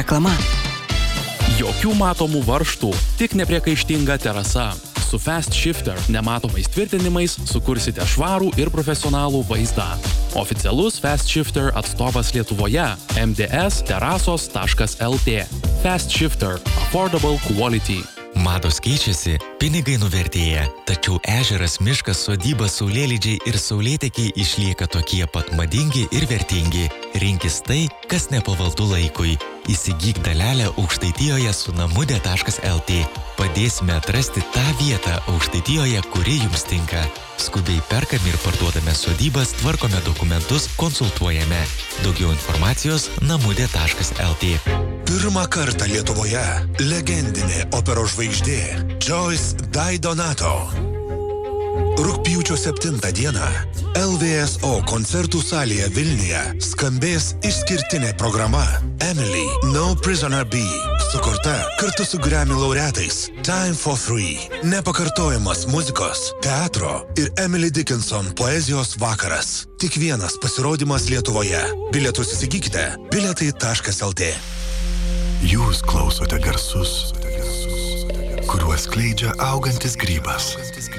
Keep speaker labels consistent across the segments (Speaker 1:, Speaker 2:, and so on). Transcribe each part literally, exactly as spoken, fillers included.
Speaker 1: Reklama.
Speaker 2: Jokių matomų varžtų, tik nepriekaištinga terasa. Su Fast Shifter nematomais tvirtinimais sukursite švarų ir profesionalų vaizdą. Oficialus Fast Shifter atstovas Lietuvoje m d s terasos taškas l t. Fast Shifter – Affordable Quality.
Speaker 3: Mados keičiasi, pinigai nuvertėja, tačiau ežeras, miškas, sodyba, saulėlydžiai ir saulėtekiai išlieka tokie pat madingi ir vertingi. Rinkis tai, kas nepavaldu laikui. Įsigyk dalelę Aukštaitijoje su namude taškas l t. Padėsime atrasti tą vietą Aukštaitijoje, kuri jums tinka. Skubiai perkame ir parduodame sodybas, tvarkome dokumentus, konsultuojame. Daugiau informacijos namude taškas l t.
Speaker 4: Pirmą kartą Lietuvoje legendinė operos žvaigždė Joyce Daidonato. Rugpjūčio septintą dieną L V S O koncertų salėje Vilniuje skambės išskirtinė programa Emily No Prisoner Be, sukurta kartu su Grammy laureatais Time for Three. Nepakartojamas muzikos, teatro ir Emily Dickinson poezijos vakaras. Tik vienas pasirodymas Lietuvoje. Bilietus įsigykite bilietai taškas l t.
Speaker 5: Jūs klausote garsus, kuriuos skleidžia augantis grybas.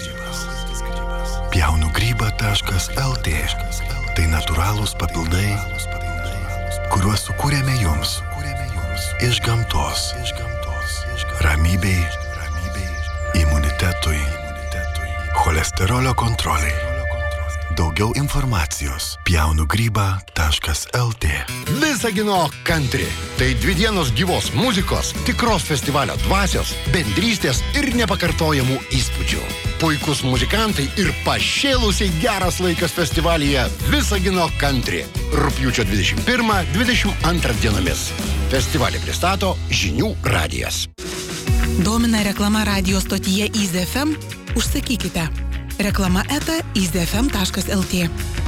Speaker 5: Pjaunu grybą taškas l t. Tai natūralūs papildai, kuriuos sukūrėme jums iš gamtos. Ramybei, imunitetui, cholesterolio kontroliai. Daugiau informacijos pjaunu grybą taškas l t.
Speaker 6: Visagino country. Tai dvi dienos gyvos muzikos, tikros festivalio dvasios, bendrystės ir nepakartojamų įspūdžių. Puikus muzikantai ir pašėlusiai geras laikas festivalyje Visagino country. Rugpjūčio dvidešimt pirmą - dvidešimt antrą dienomis. Festivalį pristato Žinių radijas.
Speaker 1: Domina reklama radijo stotyje Easy F M? Užsakykite. Reklama eta easy f m taškas l t.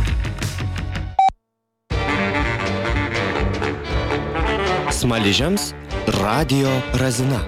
Speaker 7: Smaližiams radijo razina.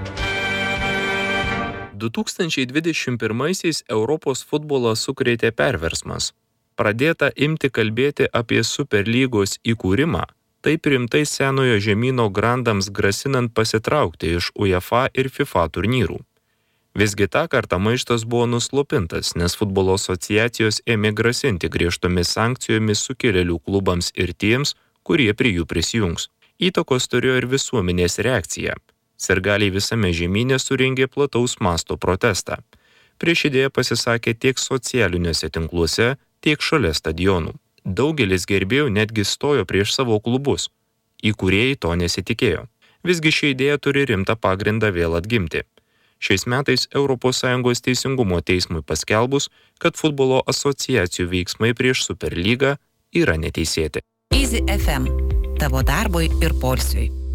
Speaker 8: du tūkstančiai dvidešimt pirmaisiais Europos futbolą sukrėtė perversmas. Pradėta imti kalbėti apie Superlygos įkūrimą, taip rimtai senojo žemyno grandams grasinant pasitraukti iš UEFA ir FIFA turnyrų. Visgi tą kartą maištas buvo nuslopintas, nes futbolo asociacijos ėmė grasinti griežtomis sankcijomis sukilėlių klubams ir tiems, kurie prie jų prisijungs. Įtakos turėjo ir visuomenės reakcija. Sirgaliai visame žemyne surengė plataus masto protestą. Prieš idėją pasisakė tiek socialiniuose tinkluose, tiek šalia stadionų. Daugelis gerbėjų netgi stojo prieš savo klubus. Įkūrėjai to nesitikėjo. Visgi ši idėja turi rimtą pagrindą vėl atgimti. Šiais metais Europos Sąjungos teisingumo teismui paskelbus, kad futbolo asociacijų veiksmai prieš Superlygą yra neteisėti.
Speaker 1: Easy F M. Tavo darbui ir poilsiui.